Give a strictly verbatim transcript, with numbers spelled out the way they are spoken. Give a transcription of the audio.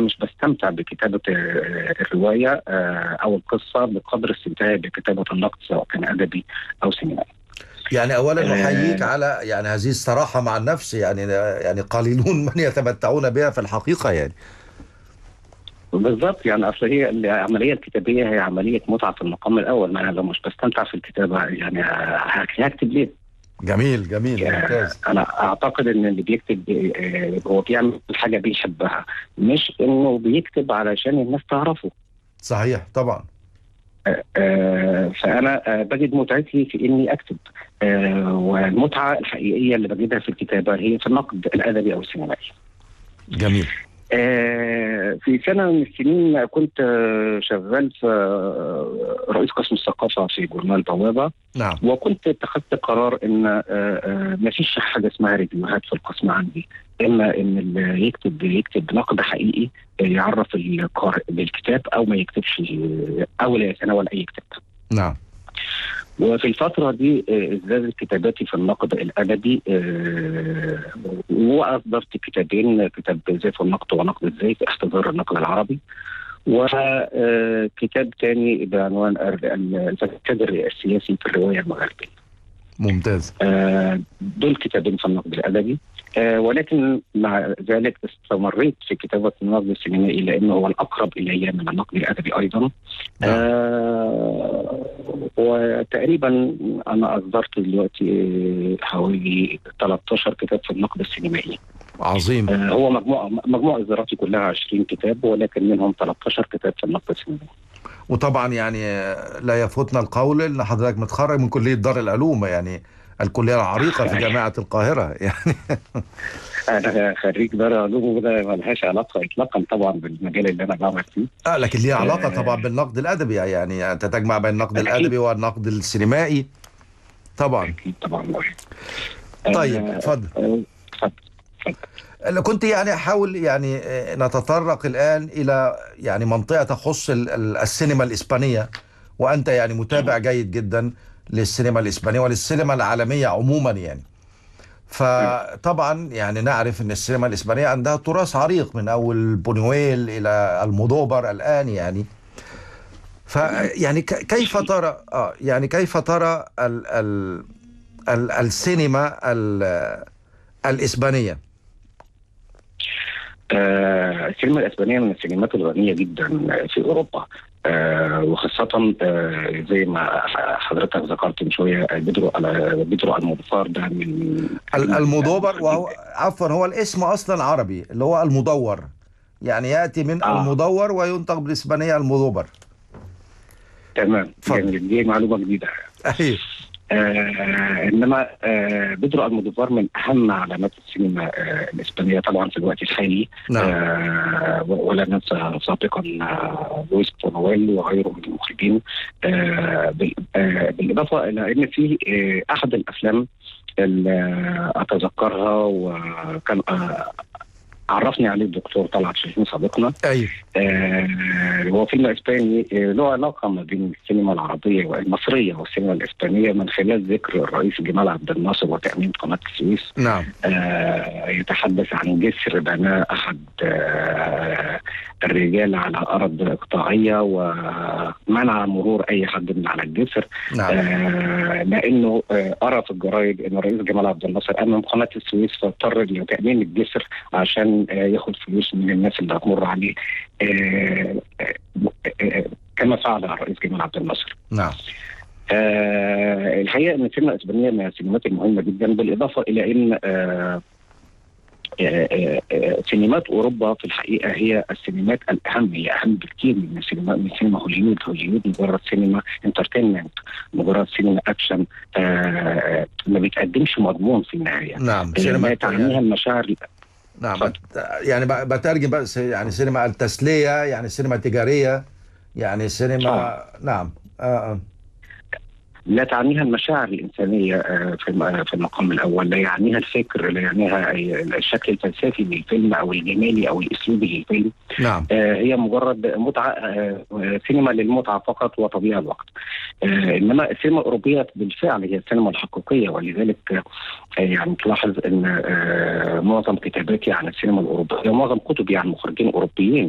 مش بستمتع بكتابة آه، الرواية آه، أو القصة بقدر استمتاعي بكتابة النقد، سواء كان أدبي أو سينمائي. يعني اولا احييك آه، على يعني هذه الصراحه مع النفس، يعني يعني قليلون من يتمتعون بها في الحقيقه يعني. بالظبط. يعني أصل هي العملية الكتابية هي عملية متعة في المقام الأول. ما أنا لو مش بستمتع في الكتابة يعني ه- هكتب ليه؟ جميل جميل آه، ممتاز. أنا أعتقد إن اللي بيكتب آه، هو بيعمل حاجة بيحبها، مش إنه بيكتب علشان الناس تعرفه. صحيح طبعا. آه، فأنا آه، بجد متعتي في إني أكتب. آه، والمتعة الحقيقية اللي بجدها في الكتابة هي في النقد الأدبي أو السينمائي. جميل. آه، في سنة من السنين كنت آه، شغال في آه، رئيس قسم الثقافة في جورنال بوابة. نعم. وكنت اتخذت قرار ان آه، آه، ما فيش حاجة اسمها ريفيوهات في القسم عندي، اما ان اللي يكتب يكتب نقد حقيقي آه، يعرف القارئ بالكتاب، او ما يكتبش آه، او لا يتناول اي كتاب. نعم. وفي الفترة دي آه، ازدادت كتاباتي في النقد الأدبي، آه، وأصدرت كتابين، كتاب زيف النقد ونقد الزيف احتضار النقد العربي، وكتاب تاني بعنوان الكادر السياسي في الرواية المغربية. ممتاز. آه، دول كتابين في النقد الأدبي. آه، ولكن مع ذلك استمريت في كتابة النقد السينمائي لأنه هو الأقرب إلي من النقد الأدبي أيضا. نعم. آه، وتقريبا أنا أصدرت دلوقتي حوالي ثلاثة عشر كتاب في النقد السينمائي. عظيم. آه، هو مجموع مجموع إصداراتي كلها عشرين كتاب، ولكن منهم ثلاثة عشر كتاب في النقد السينمائي. وطبعا يعني لا يفوتنا القول ان حضرتك متخرج من كليه دار العلوم، يعني الكليه العريقه في جامعه القاهره يعني. أنا خريج دار علوم، وده ملهاش علاقة إطلاقا طبعا بالمجال اللي أنا بعمل فيه. اه لكن ليه علاقه طبعا آه، بالنقد الادبي، يعني انت تجمع بين النقد أكيد. الادبي والنقد السينمائي طبعا. أكيد طبعا. طيب آه، اتفضل. آه، اتفضل. انا كنت يعني احاول يعني آه، نتطرق الان الى يعني منطقه تخص ال- ال- السينما الاسبانيه، وانت يعني متابع جيد جدا للسينما الاسبانيه وللسينما العالميه عموما يعني. آه، فطبعا يعني نعرف ان السينما الاسبانيه عندها تراث عريق من اول بونيويل الى المودوفار الان يعني. ف تمام. يعني ك- كيف ترى اه يعني كيف ترى ال ال ال السينما ال الاسبانيه؟ آه، السينما الإسبانية من السينمات الغنية جدا في أوروبا. آه، وخاصة آه، زي ما حضرتك ذكرت من شوية، آه، بيدرو على بيدرو المودوفار ده من ال- أجمل المدوبر، المخرجين. وهو عفوا هو الاسم اصلا عربي اللي هو المدور، يعني ياتي من اه، المدور وينطق بالاسبانيه المدوبر. تمام، اتفضل. جميل، دي معلومة جديدة. ايوه. آه انما آه بيدرو المودوفار من اهم علامات السينما آه الاسبانيه طبعا في الوقت الحالي. نعم. آه ولا ننسى سابقا آه لويس بونويل وغيره من المخرجين. آه بال- آه بالاضافه الى ان في آه احد الافلام اللي آه، اتذكرها، وكان آه عرفني عليه الدكتور طلعت شاهين صديقنا. ايوه. آه هو فيلم اسباني آه له علاقه ما بين السينما العربيه والمصريه والسينما الاسبانيه، من خلال ذكر الرئيس جمال عبد الناصر وتاميم قناه السويس. نعم. آه يتحدث عن جسر بناه احد آه الرجال على ارض اقطاعيه، ومنع مرور اي حد من على الجسر. نعم. آه لانه آه ارى في الجرايد ان الرئيس جمال عبد الناصر امم قناه السويس، فاضطر لتامين الجسر عشان آه ياخد فلوس من الناس اللي هتمر عليه. آه آه آه كما فعل الرئيس جمال عبد الناصر. نعم. آه الحقيقه ان السينما الاسبانيه من السينمات المهمه جدا، بالاضافه الى ان آه آه آه آه سينمات اوروبا في الحقيقه هي السينمات الاهم، هي اهم بكثير من السينما من سينما هوليوود. هوليوود مجرد سينما انترتينمنت، مجرد سينما اكشن، آه ما بتقدمش مضمون في النهايه. نعم. آه سينما لا الت- تعنيها يعني المشاعر. نعم اتفضل. بت- يعني ب- بترجم بس، يعني سينما التسلية، يعني سينما تجارية، يعني اه، سينما نعم. آه آه. لا تعنيها المشاعر الإنسانية آه، في الم- في المقام الأول، لا يعنيها الفكر، لا يعنيها أي- الشكل الفلسفي للفيلم أو الجمالي أو الأسلوبي للفيلم. نعم. آه، هي مجرد متعة، آه، سينما للمتعة فقط وتضييع الوقت. آه، إنما السينما الأوروبية بالفعل هي السينما الحقيقية، ولذلك آه، يعني تلاحظ أن آه، معظم كتاباتي عن السينما الأوروبية، معظم كتبي عن مخرجين أوروبيين